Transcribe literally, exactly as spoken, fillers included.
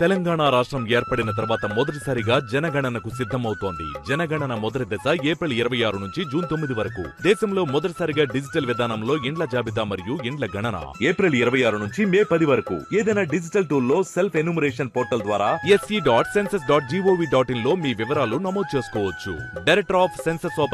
తెలంగాణ రాష్ట్రం ఏర్పడిన తర్వాత మొదటిసారిగా జనగణనకు సిద్ధమవుతోంది. జనగణన మొదటి దశ ఏప్రిల్ ఇరవై ఆరు నుంచి జూన్ తొమ్మిది వరకు. దేశంలో మొదటిసారిగా డిజిటల్ విధానంలో ఇండ్ల జాబితా మరియు ఇండ్ల గణన ఏప్రిల్ ఇరవై ఆరు నుంచి మే పది వరకు. ఏదైనా డిజిటల్ టూల్ లో సెల్ఫ్ ఎన్యూమరేషన్ పోర్టల్ ద్వారా SC dot census dot GOV dot in లో మీ వివరాలు నమోదు చేసుకోవచ్చు. Director of census